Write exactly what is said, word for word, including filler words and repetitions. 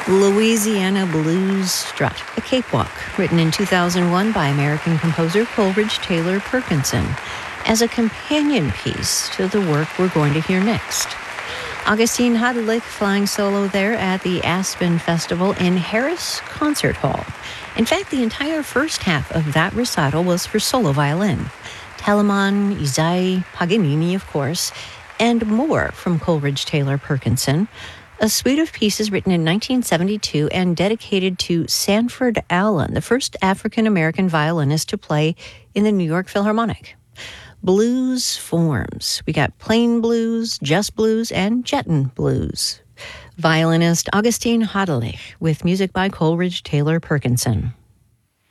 Louisiana Blues Strut, a cakewalk, written in two thousand one by American composer Coleridge Taylor Perkinson, as a companion piece to the work we're going to hear next. Augustine Hadelich flying solo there at the Aspen Festival in Harris Concert Hall. In fact, the entire first half of that recital was for solo violin. Telemann, Isai, Paganini, of course, and more from Coleridge Taylor Perkinson, a suite of pieces written in nineteen seventy-two and dedicated to Sanford Allen, the first African-American violinist to play in the New York Philharmonic. Blues forms. We got plain blues, just blues, and Jetton blues. Violinist Augustine Hadelich with music by Coleridge Taylor Perkinson.